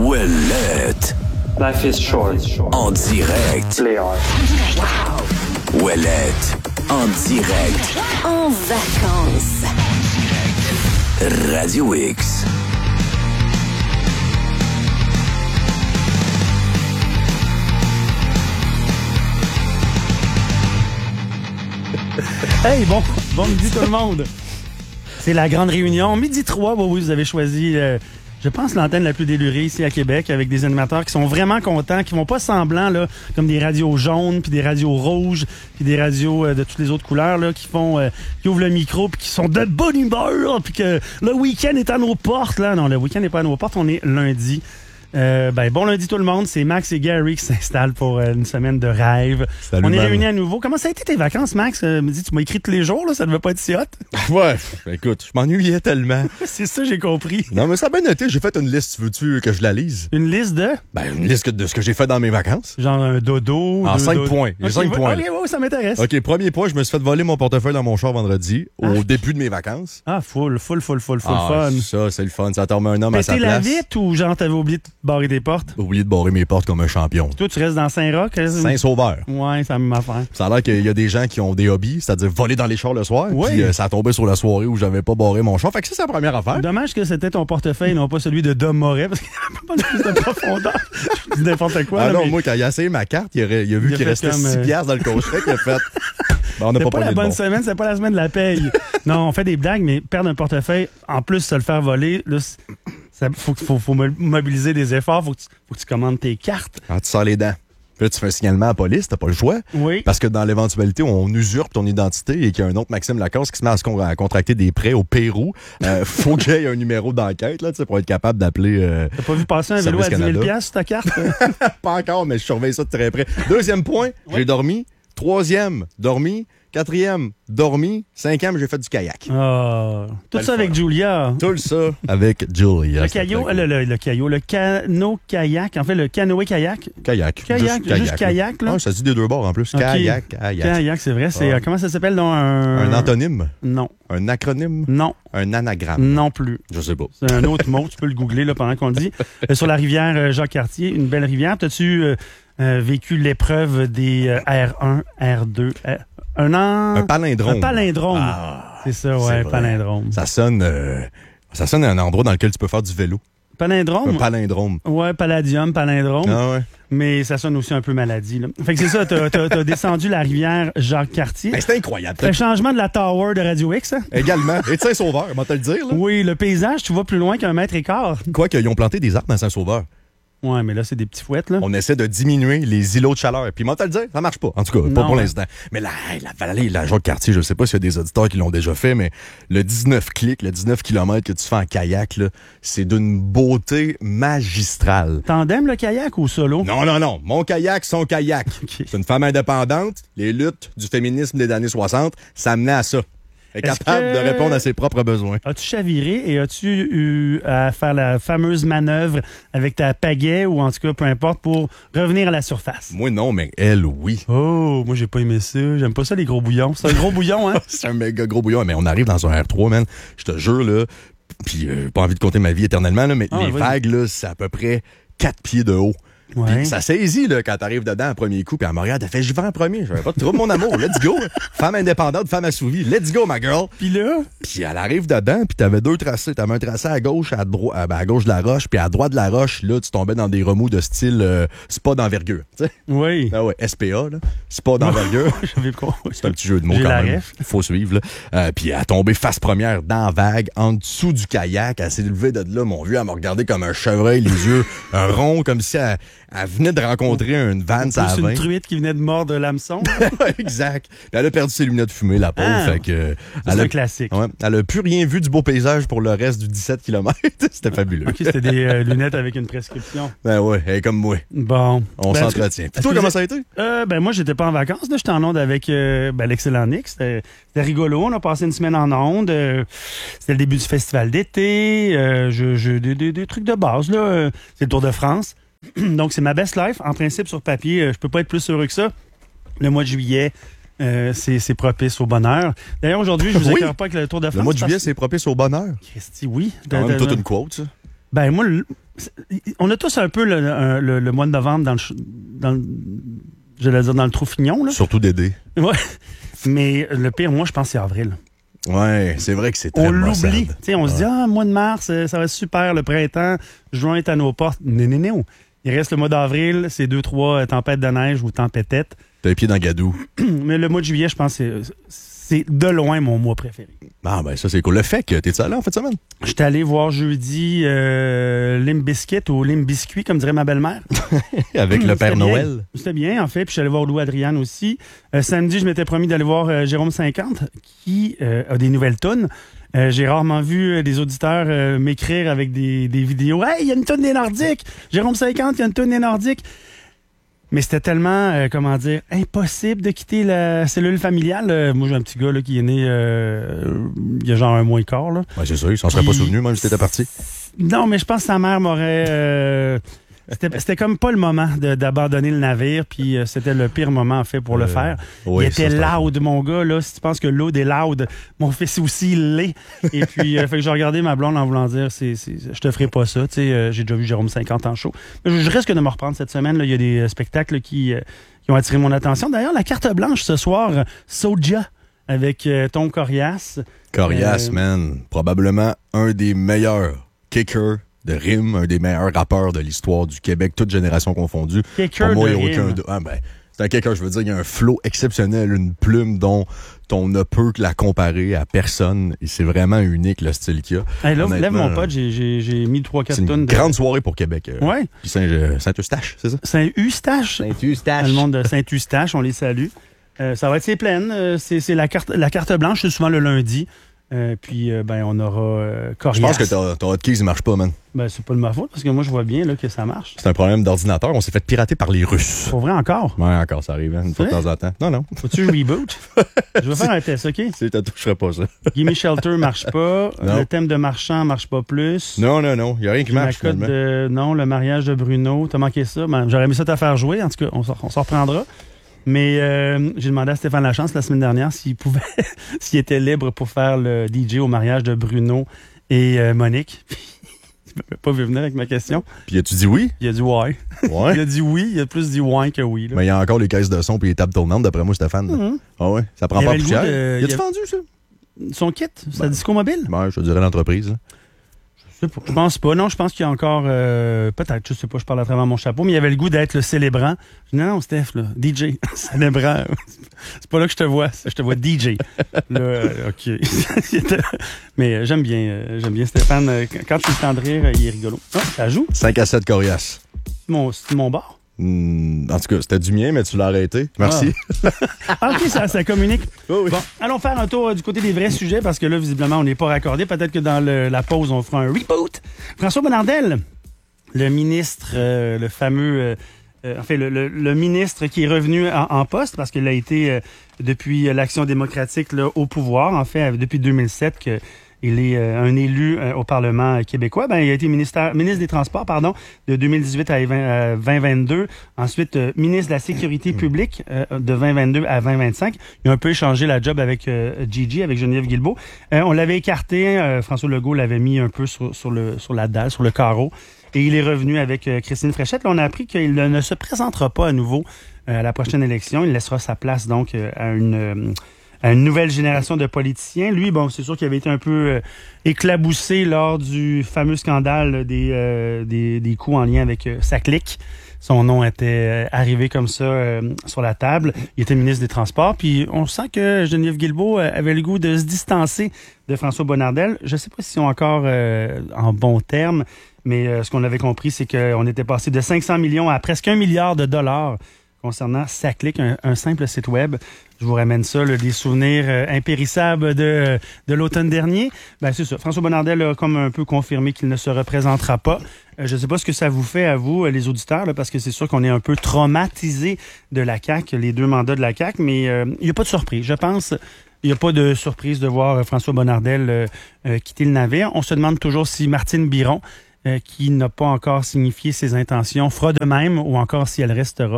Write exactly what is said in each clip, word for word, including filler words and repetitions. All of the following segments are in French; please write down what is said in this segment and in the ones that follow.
Ouellette. Life is short. En direct. Play hard. Wow. Ouellette. En direct. En vacances. Radio X. Hey, bon, bon midi tout le monde. C'est la grande réunion. Midi trois, bon, oui, vous avez choisi, euh, je pense, l'antenne la plus délurée ici à Québec avec des animateurs qui sont vraiment contents, qui vont pas semblant, là, comme des radios jaunes, puis des radios rouges, puis des radios euh, de toutes les autres couleurs, là, qui font, euh, qui ouvrent le micro, puis qui sont de bonne humeur, puis que le week-end est à nos portes, là. Non, le week-end n'est pas à nos portes, on est lundi. Euh, ben, bon lundi tout le monde, c'est Max et Gary qui s'installent pour euh, une semaine de rêve. Salut, on est man. réunis à nouveau. Comment ça a été tes vacances, Max? Euh, me dis, tu m'as écrit tous les jours, là, ça devait pas être si hot. Ouais, écoute, je m'ennuyais tellement. C'est ça, j'ai compris. Non, mais ça a bien noté, j'ai fait une liste, veux-tu que je la lise? Une liste de? Ben, une liste de ce que j'ai fait dans mes vacances. Genre un dodo. En deux cinq dodos. points. J'ai Ok, cinq ouais, points. Ok, ouais, ça m'intéresse. OK, premier point, je me suis fait voler mon portefeuille dans mon char vendredi, au début de mes vacances. Ah, full, full, full, full, full Ah, fun. ça, c'est le fun. Ça tombe un homme à sa Péter la place. vitre ou genre t'avais oublié de barrer tes portes? Oublié de barrer mes portes comme un champion. Toi, tu restes dans Saint-Roch? Saint-Sauveur. Ouais, c'est la même affaire. Ça a l'air qu'il y a des gens qui ont des hobbies, c'est-à-dire voler dans les chars le soir. Oui. Puis euh, ça a tombé sur la soirée où j'avais pas barré mon char. Fait que ça, c'est la première affaire. Dommage que c'était ton portefeuille, non pas celui de Dom Moret, parce qu'il n'y avait pas plus de profondeur. Je dis n'importe quoi. Ah là, non, mais moi, quand il a essayé ma carte, il a, il a vu Il a qu'il fait restait comme, six euh, piastres dans le coffret, il a fait... Ben, on n'a c'est pas pas la parlé de bonne bon. semaine, c'est pas la semaine de la paye. Non, on fait des blagues, mais perdre un portefeuille, en plus se le faire voler, là, il faut, faut, faut mobiliser des efforts, faut que, tu, faut que tu commandes tes cartes. Ah, tu sors les dents. Puis là, tu fais un signalement à la police, t'as pas le choix. Oui. Parce que dans l'éventualité où on usurpe ton identité et qu'il y a un autre Maxime Lacasse qui se met à, se con- à contracter des prêts au Pérou, euh, faut qu'il y ait un numéro d'enquête là, tu sais, pour être capable d'appeler... Euh, T'as pas vu passer un vélo à Service dix mille Canada. dollars sur ta carte? pas encore, mais je surveille ça de très près. Deuxième point, j'ai dormi. Troisième, dormi. Quatrième, dormi. Cinquième, j'ai fait du kayak. Ah, tout Belle ça avec fun. Julia. Tout ça avec Julia. Le caillot, le, le, le caillot, le canot-kayak, en fait, le canoë-kayak. Kayak. Kayak, juste kayak, là. Ah, ça se dit des deux bords en plus. Ok. Kayak, kayak. Kayak, c'est vrai. C'est, Ah. euh, comment ça s'appelle? Non, un... Un antonyme? Non, Un acronyme? non, Un anagramme? non plus. Je sais pas. C'est un autre mot, tu peux le googler là, pendant qu'on le dit. Euh, sur la rivière euh, Jacques-Cartier, une belle rivière. T'as-tu euh, euh, vécu l'épreuve des euh, R un, R deux, euh, un an... Un palindrome. Un palindrome. Ah, c'est ça, ouais, c'est vrai. palindrome. Ça sonne, euh, ça sonne à un endroit dans lequel tu peux faire du vélo. Palindrome? Un palindrome. Ouais, palladium, palindrome. Ah ouais. Mais ça sonne aussi un peu maladie, là. Fait que c'est ça, t'as, t'as, t'as descendu la rivière Jacques-Cartier. Ben, c'est incroyable. Le changement de la tower de Radio X, hein? Également. Et de Saint-Sauveur, on va te le dire. Là. Oui, le paysage, tu vois plus loin qu'un mètre et quart. Quoi qu'ils ont planté des arbres dans Saint-Sauveur. Ouais, mais là, c'est des petits fouettes, là. On essaie de diminuer les îlots de chaleur. Puis, moi, te le dire, ça marche pas. En tout cas, pas Non, pour hein. l'instant. Mais la, la vallée, la Jacques-Cartier, je sais pas s'il y a des auditeurs qui l'ont déjà fait, mais le dix-neuf clics, le dix-neuf kilomètres que tu fais en kayak, là, c'est d'une beauté magistrale. Tandem, le kayak ou solo? Non, non, non. Mon kayak, son kayak. Ok. C'est une femme indépendante. Les luttes du féminisme des années soixante, ça menait à ça. Elle est Est-ce capable que- de répondre à ses propres besoins. As-tu chaviré et as-tu eu à faire la fameuse manœuvre avec ta pagaie ou en tout cas, peu importe, pour revenir à la surface? Moi, non, mais elle, oui. Oh, moi, j'ai pas aimé ça. J'aime pas ça, les gros bouillons. C'est un gros bouillon, hein? C'est un méga gros bouillon. Mais on arrive dans un R trois, man. Je te jure, là. Puis, euh, pas envie de compter ma vie éternellement, là, mais Ah, les vas-y. vagues, là, c'est à peu près quatre pieds de haut. Ouais. Puis ça saisit, là, quand t'arrives dedans, un premier coup, puis elle me regarde, elle fait, je vais en premier. Je vais pas de trouble, mon amour. Let's go. Femme indépendante, femme assouvie. Let's go, ma girl. Puis là, Puis elle arrive dedans, puis t'avais deux tracés. T'avais un tracé à gauche, à, dro- à, ben, à gauche de la roche, puis à droite de la roche, là, tu tombais dans des remous de style euh, spa d'envergure. Tu sais? oui. Ah ouais, S P A, là. Spa d'envergure. J'avais pas. C'est un petit jeu de mots J'ai quand la même. ref. Faut suivre, là. Euh, puis elle a tombé face première dans la vague, en dessous du kayak. Elle s'est levée de là, mon vieux. Elle m'a regardé comme un chevreuil, les yeux un rond, comme si elle, elle venait de rencontrer une vanne à C'est vingt. une truite qui venait de mordre l'hameçon. Exact. Puis elle a perdu ses lunettes fumées, la pauvre. Ah. Fait que, euh, C'est elle un a, classique. ouais, elle a plus rien vu du beau paysage pour le reste du dix-sept kilomètres. C'était fabuleux. OK, c'était des euh, lunettes avec une prescription. Ben ouais, elle est comme moi. Bon. On Ben, s'entretient. est-ce Puis toi, que comment vous- ça a été? Euh, ben moi, j'étais pas en vacances. Là. J'étais en onde avec euh, ben, l'excellent Nick. C'était, c'était rigolo. On a passé une semaine en onde. Euh, c'était le début du festival d'été. Euh, je, je, des, des, des trucs de base. Là. Euh, c'est le Tour de France. Donc, c'est ma best life. En principe, sur papier, euh, je peux pas être plus heureux que ça. Le mois de juillet, euh, c'est, c'est propice au bonheur. D'ailleurs, aujourd'hui, je vous Oui. écœure pas avec le Tour de France. Le mois de juillet, parce- c'est propice au bonheur. Christy, oui. Quand De- même de- toute une quote, ça. Ben moi, le- On a tous un peu le, le, le, le mois de novembre dans le, dans le, j'allais dire dans le trou fignon. Là. Surtout Dédé. Ouais. Mais le pire, moi, je pense que c'est avril. Ouais, c'est vrai que c'est très On l'oublie. maussade. On ouais. se dit, ah, mois de mars, ça va être super, le printemps, juin est à nos portes. Non, non, non. Il reste le mois d'avril, c'est deux, trois tempêtes de neige ou tempêtettes. T'as les pieds dans Gadou. Mais le mois de juillet, je pense que c'est, c'est de loin mon mois préféré. Ah, ben ça, c'est cool. Le fait que t'es-tu allé en fait semaine? J'étais allé voir jeudi euh, Limp Bizkit ou Limp Biscuit, comme dirait ma belle-mère. Avec le Père C'était Noël. Bien. C'était bien, en fait. Puis je suis allé voir Lou Adriane aussi. Euh, samedi, je m'étais promis d'aller voir euh, Jérôme cinquante, qui euh, a des nouvelles tunes. Euh, j'ai rarement vu euh, des auditeurs euh, m'écrire avec des, des vidéos. « Hey, il y a une tune des Nordiques! Jérôme cinquante, il y a une tune des Nordiques! » Mais c'était tellement, euh, comment dire, impossible de quitter la cellule familiale. Euh, moi, j'ai un petit gars là, qui est né euh, il y a genre un mois et quart. Là. Ouais, c'est ça, il s'en serait pas Puis- souvenu, même si t'étais parti. Non, mais je pense que sa mère m'aurait... euh, c'était, c'était comme pas le moment de, d'abandonner le navire, puis euh, c'était le pire moment, en fait, pour le Euh, faire. oui, il était ça, c'est un- loud, mon gars, là. Si tu penses que loud est loud, mon fils aussi, il l'est. Et puis, euh, fait que j'ai regardé ma blonde en voulant dire, c'est, c'est, je te ferai pas ça, tu sais. euh, j'ai déjà vu Jérôme cinquante en show. Mais je, je risque de me reprendre cette semaine, là. Il y a des euh, spectacles là, qui, euh, qui ont attiré mon attention. D'ailleurs, la carte blanche ce soir, euh, Soulja, avec euh, Tom Corias. Corias, Euh, man, probablement un des meilleurs kickers de rime, un des meilleurs rappeurs de l'histoire du Québec, toute génération confondue. Kicker Pour moi, de il n'y a aucun... rime. de- Ah, ben, c'est un kicker, je veux dire, il y a un flow exceptionnel, une plume dont on ne peut que la comparer à personne. Et c'est vraiment unique, le style qu'il y a. Hey, là, Honnêtement, lève mon pote, j'ai, j'ai, j'ai mis trois quatre C'est une tonnes de... grande soirée pour Québec. euh, Ouais. Puis Saint- euh, Saint-Eustache, c'est ça? Saint-Eustache. Le monde de Saint-Eustache, on les salue. Euh, ça va être c'est pleine. Euh, c'est, c'est la carte la carte blanche, c'est souvent le lundi. Euh, puis euh, ben on aura euh, Corias. Je pense que ton, ton hotkeys ne marche pas, man. Ben c'est pas de ma faute parce que moi je vois bien là que ça marche. C'est un problème d'ordinateur. On s'est fait pirater par les Russes. Pour vrai encore. Ouais, encore, ça arrive, hein, une fois de vrai? temps en temps. Non, non. Faut-tu que je reboot? Je vais faire un test, OK? Tu ne toucherais pas ça. Gimme Shelter marche pas. Non. Le thème de marchand marche pas plus. Non, non, non. Il n'y a rien qui La marche, cote finalement. de non, le mariage de Bruno, t'as manqué ça. Ben, j'aurais aimé ça te faire jouer. En tout cas, on s'en, on s'en reprendra. Mais euh, j'ai demandé à Stéphane Lachance la semaine dernière s'il pouvait, s'il était libre pour faire le D J au mariage de Bruno et euh, Monique. Il m'avait pas vu venir avec ma question. Puis as-tu dit oui? Il a dit ouais. Il Ouais. a dit oui. Il a plus dit ouais que oui. Là. Mais il y a encore les caisses de son puis les tables tournantes, d'après moi, Stéphane. Mhm. Ah ouais? Ça prend Il pas avait plus le goût cher. de- Y a-tu il y a- vendu, ça? Son kit, c'est la disco mobile? Ben, je te dirais l'entreprise. là. Je sais pas. Je pense pas. Non, je pense qu'il y a encore... euh, peut-être, je sais pas, je parle à travers mon chapeau, mais il avait le goût d'être le célébrant. Je dis, non, non, Steph, là, D J, célébrant. C'est pas là que je te vois, je te vois D J. Là, euh, OK. mais euh, j'aime bien, euh, j'aime bien Stéphane. Euh, quand- quand tu le temps de rire, euh, il est rigolo. Ah, ça joue? cinq à sept Corias. C'est mon, c'est mon bar? Hmm, en tout cas, c'était du mien, mais tu l'as arrêté. Merci. Ah, OK, ça, ça communique. Oh oui. Bon, allons faire un tour euh, du côté des vrais sujets parce que là, visiblement, on n'est pas raccordé. Peut-être que dans le- la pause, on fera un reboot. François Bonnardel, le ministre, euh, le fameux... euh, euh, en fait, le, le- le ministre qui est revenu en, en poste parce qu'il a été, euh, depuis l'Action démocratique, là, au pouvoir, en fait, depuis deux mille sept, que il est euh, un élu euh, au Parlement québécois. Ben, il a été ministère, ministre des Transports, pardon, de deux mille dix-huit à vingt vingt-deux. Ensuite, euh, ministre de la Sécurité publique euh, de vingt vingt-deux à vingt vingt-cinq. Il a un peu échangé la job avec euh, Gigi, avec Geneviève Guilbeault. Euh, on l'avait écarté. euh, François Legault l'avait mis un peu sur, sur, le, sur la dalle, sur le carreau. Et il est revenu avec euh, Christine Fréchette. Là, on a appris qu'il ne, ne se présentera pas à nouveau euh, à la prochaine élection. Il laissera sa place, donc, euh, à une... euh, à une nouvelle génération de politiciens. Lui, bon, c'est sûr qu'il avait été un peu euh, éclaboussé lors du fameux scandale des, euh, des, des coups en lien avec euh, sa clique. Son nom était euh, arrivé comme ça euh, sur la table. Il était ministre des Transports. Puis on sent que Geneviève Guilbeault euh, avait le goût de se distancer de François Bonnardel. Je ne sais pas s'ils sont encore euh, en bons termes, mais euh, ce qu'on avait compris, c'est qu'on était passé de cinq cents millions à presque un milliard de dollars concernant SaClic, un, un simple site web. Je vous ramène ça, là, des souvenirs euh, impérissables de, de l'automne dernier. Ben, c'est ça. François Bonnardel a comme un peu confirmé qu'il ne se représentera pas. Euh, je ne sais pas ce que ça vous fait à vous, les auditeurs, là, parce que c'est sûr qu'on est un peu traumatisés de la C A Q, les deux mandats de la C A Q, mais euh, il n'y a pas de surprise. Je pense il n'y a pas de surprise de voir François Bonnardel euh, euh, quitter le navire. On se demande toujours si Martine Biron, euh, qui n'a pas encore signifié ses intentions, fera de même ou encore si elle restera.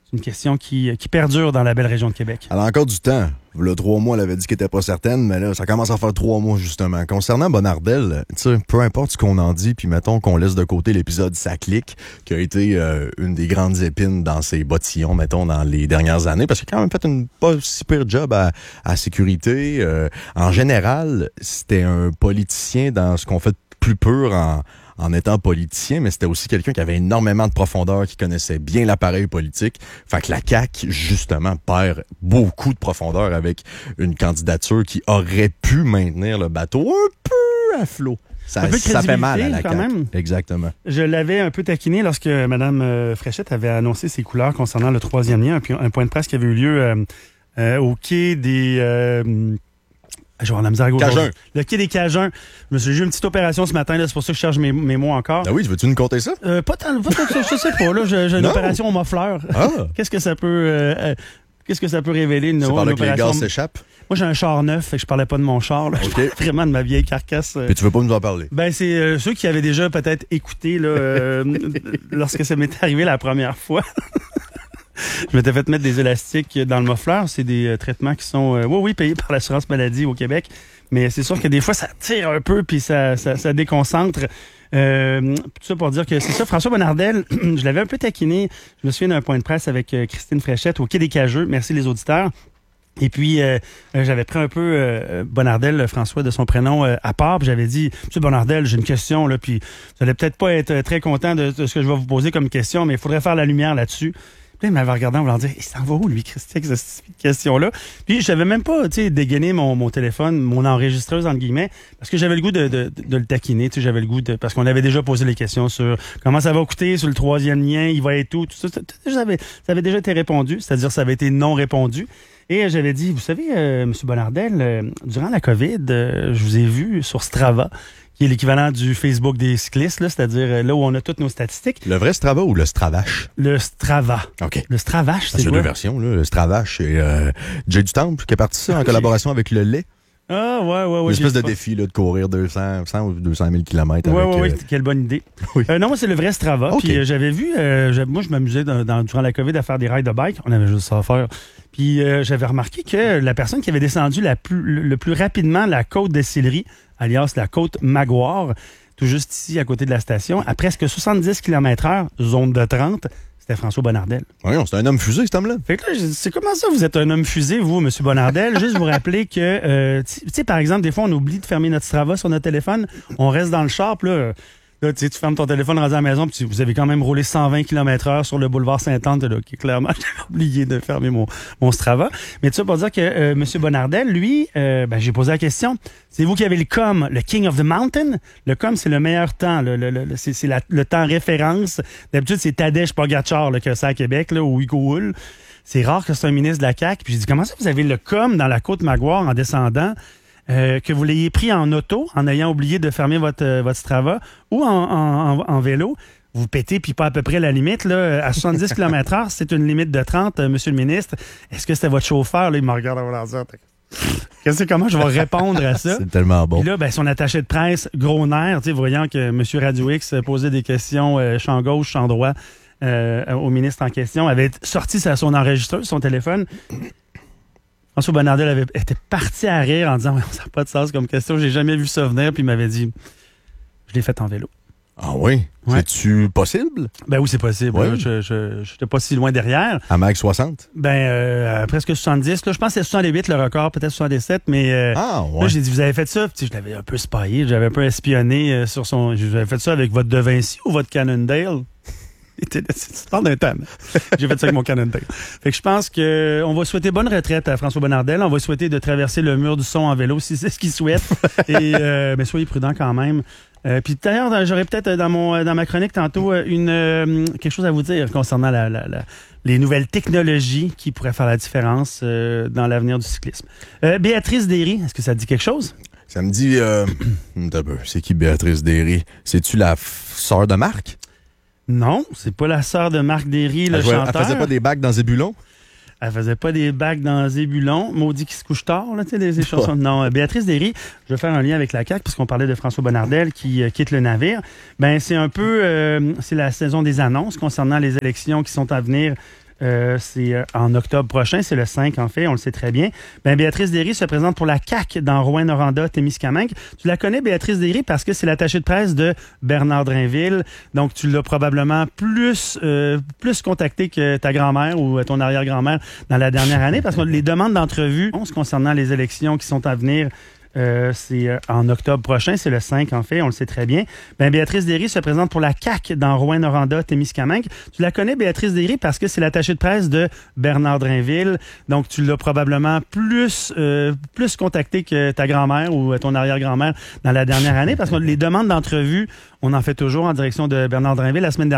C'est une question qui, qui perdure dans la belle région de Québec. Elle a encore du temps. Le trois mois, elle avait dit qu'elle était pas certaine, mais là, ça commence à faire trois mois, justement. Concernant Bonnardel, tu sais, peu importe ce qu'on en dit, puis mettons qu'on laisse de côté l'épisode Ça clique, qui a été euh, une des grandes épines dans ses bottillons, mettons, dans les dernières années, parce qu'il a quand même fait une pas si pire job à, à sécurité. Euh, en général, c'était un politicien dans ce qu'on fait de plus pur en... en étant politicien, mais c'était aussi quelqu'un qui avait énormément de profondeur, qui connaissait bien l'appareil politique. Fait que la C A Q, justement, perd beaucoup de profondeur avec une candidature qui aurait pu maintenir le bateau un peu à flot. Ça, Un peu de ça fait mal à la quand C A Q. même. Exactement. Je l'avais un peu taquiné lorsque Mme Fréchette avait annoncé ses couleurs concernant le troisième lien, un, un point de presse qui avait eu lieu euh, euh, au quai des... Euh, Je vais avoir la misère à gauche. Cajun. Le quai des Cajuns. Je me suis j'ai eu une petite opération ce matin, là, c'est pour ça que je cherche mes, mes mots encore. Ah oui, veux-tu nous compter ça? Euh, pas tant, pas tant que ça, je sais pas, là. J'ai, j'ai une Non. opération au mofleur. Ah! Qu'est-ce que ça peut, euh, euh, qu'est-ce que ça peut révéler, une, C'est par une là que les opération? gaz s'échappent? Moi, j'ai un char neuf, fait que je parlais pas de mon char, là. Je OK. parlais vraiment de ma vieille carcasse. euh. Puis tu veux pas nous en parler? Ben, c'est euh, ceux qui avaient déjà peut-être écouté, là, euh, lorsque ça m'était arrivé la première fois. Je m'étais fait mettre des élastiques dans le mofleur. C'est des euh, traitements qui sont, euh, oui, oui, payés par l'assurance maladie au Québec. Mais c'est sûr que des fois, ça tire un peu puis ça, ça, ça déconcentre. Euh, tout ça pour dire que c'est ça. François Bonnardel, je l'avais un peu taquiné. Je me souviens d'un point de presse avec euh, Christine Fréchette au Quai des Cageux. Merci les auditeurs. Et puis, euh, j'avais pris un peu euh, Bonnardel, François, de son prénom, euh, à part. Puis j'avais dit, Monsieur Bonnardel, j'ai une question, là, puis vous allez peut-être pas être très content de, de ce que je vais vous poser comme question, mais il faudrait faire la lumière là-dessus. Puis là, il m'avait regardé en voulant dire, il s'en va où, lui, Christian, avec cette question-là? Puis, je savais même pas, tu sais, dégainer mon, mon téléphone, mon enregistreuse, entre guillemets, parce que j'avais le gout de, de, de, de le taquiner, tu sais, j'avais le goût de, parce qu'on avait déjà posé les questions sur comment ça va coûter sur le troisième lien, il va être où, tout ça. Tout, tout, ça, avait, ça avait déjà été répondu, c'est-à-dire ça avait été non répondu. Et euh, j'avais dit, vous savez, euh, M. Bonnardel, euh, durant la COVID, euh, je vous ai vu sur Strava, qui est l'équivalent du Facebook des cyclistes, là, c'est-à-dire euh, là où on a toutes nos statistiques. Le vrai Strava ou le Stravache? Le Strava. OK. Le Stravache, c'est C'est quoi? deux versions, là. Le Stravache, c'est euh, Jay du Temple qui est parti ça en OK. collaboration avec le lait. Ah, ouais, ouais, ouais. Une espèce j'ai de pas- défi là, de courir deux cents, cent ou deux cent mille kilomètres Ouais, avec... ouais, ouais, euh, quelle bonne idée. Oui. Euh, non, moi, c'est le vrai Strava. OK. Puis euh, j'avais vu, euh, j'avais- moi, je m'amusais dans, dans- durant la COVID à faire des rides de bike. On avait juste ça à faire. Puis euh, j'avais remarqué que la personne qui avait descendu la plus, le, le plus rapidement la côte de Sillery, alias la côte Maguire, tout juste ici, à côté de la station, à presque soixante-dix kilomètres heure, zone de trente, c'était François Bonnardel. Voyons, c'est un homme fusé, cet homme-là. Fait que là, j'ai dit, c'est comment ça, vous êtes un homme fusé, vous, M. Bonnardel? Juste vous rappeler que, euh, tu sais, par exemple, des fois, on oublie de fermer notre Strava sur notre téléphone. On reste dans le char, puis là, là tu sais, tu fermes ton téléphone rendu à la maison, puis tu- vous avez quand même roulé cent vingt kilomètres heure sur le boulevard Sainte-Anne. Là, qui clairement, j'avais oublié de fermer mon, mon Strava. Mais tout ça pour dire que euh, M. Bonnardel, lui, euh, ben, j'ai posé la question. C'est vous qui avez le C O M, le King of the Mountain. Le C O M, c'est le meilleur temps. Le, le, le- c'est c'est la- le temps référence. D'habitude, c'est Tadej Pogacar là, que c'est à Québec, là, ou Hugo Hull. C'est rare que c'est un ministre de la C A Q. Puis j'ai dit, comment ça, vous avez le C O M dans la côte Maguire en descendant? Euh, que vous l'ayez pris en auto, en ayant oublié de fermer votre, euh, votre Strava, ou en, en, en, en vélo, vous pétez, puis pas à peu près la limite, là, à soixante-dix kilomètres heure, c'est une limite de trente, euh, monsieur le ministre. Est-ce que c'était votre chauffeur? Là, il me regarde en voulant dire, qu'est-ce que comment je vais répondre à ça? C'est tellement bon. Puis là, ben, son attaché de presse, gros nerf, tu sais, voyant que M. Radio X posait des questions euh, champ gauche, champ droit euh, au ministre en question, avait sorti sa, son enregistreuse, son téléphone. François Bonnardel avait était parti à rire en disant « Ça n'a pas de sens comme question, j'ai jamais vu ça venir. » Puis il m'avait dit « Je l'ai fait en vélo. Ah oui? Ouais. C'est-tu possible? » Ben oui, c'est possible. Ouais. Là, je je j'étais pas si loin derrière. À Mag soixante? Ben, euh, à presque soixante-dix. Là, je pense que c'est soixante-huit le record, peut-être soixante-dix-sept, mais... euh, Ah ouais. Là, j'ai dit, vous avez fait ça? Puis, tu sais, je l'avais un peu spyé, j'avais un peu espionné euh, sur son... J'avais fait ça avec votre De Vinci ou votre Cannondale? Tu parles d'un thème. J'ai fait ça avec mon Cannondale. Fait que je pense que on va souhaiter bonne retraite à François Bonnardel. On va souhaiter de traverser le mur du son en vélo si c'est ce qu'il souhaite. Et euh, mais soyez prudents quand même. Euh, puis d'ailleurs, j'aurais peut-être dans mon dans ma chronique tantôt une euh, quelque chose à vous dire concernant la, la, la, les nouvelles technologies qui pourraient faire la différence euh, dans l'avenir du cyclisme. Euh, Béatrice Derry, est-ce que ça te dit quelque chose? Ça me dit... Euh... T'as peu. C'est qui Béatrice Derry? C'est-tu la f- sœur de Marc? Non, c'est pas la sœur de Marc Derry, le elle, jouait- chanteur. elle faisait pas des bacs dans Zébulon? Elle faisait pas des bacs dans Zébulon. Maudit qui se couche tard, là, tu sais, des, des chansons. Non, euh, Béatrice Derry, je vais faire un lien avec la C A Q, puisqu'on parlait de François Bonnardel qui euh, quitte le navire. Ben, c'est un peu, euh, c'est la saison des annonces concernant les élections qui sont à venir Euh, c'est euh, en octobre prochain, c'est le cinq en fait, on le sait très bien. Ben, Béatrice Derry se présente pour la C A Q dans Rouyn-Noranda, Témiscamingue. Tu la connais, Béatrice Derry, parce que c'est l'attachée de presse de Bernard Drinville. Donc, tu l'as probablement plus, euh, plus contacté que ta grand-mère ou ton arrière-grand-mère dans la dernière année, parce que les demandes d'entrevue concernant les élections qui sont à venir, Euh, c'est euh, en octobre prochain, c'est le cinq en fait, on le sait très bien. Ben, Béatrice Derry se présente pour la C A Q dans Rouyn-Noranda, Témiscamingue. Tu la connais, Béatrice Derry, parce que c'est l'attachée de presse de Bernard Drinville. Donc, tu l'as probablement plus, euh, plus contacté que ta grand-mère ou ton arrière-grand-mère dans la dernière année, parce que les demandes d'entrevue, on en fait toujours en direction de Bernard Drinville. La semaine dernière,